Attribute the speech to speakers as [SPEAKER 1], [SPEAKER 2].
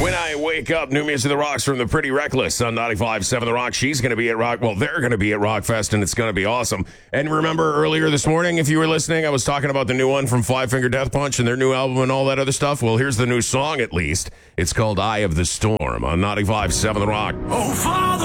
[SPEAKER 1] When I wake up, new music of the rocks from the Pretty Reckless on 95.7 The Rock. She's going to be at Rock. Well, they're going to be at Rockfest, and it's going to be awesome. And remember earlier this morning, if you were listening, I was talking about the new one from Five Finger Death Punch and their new album and all that other stuff. Well, here's the new song, at least. It's called Eye of the Storm on 95.7 The Rock.
[SPEAKER 2] Oh, Father!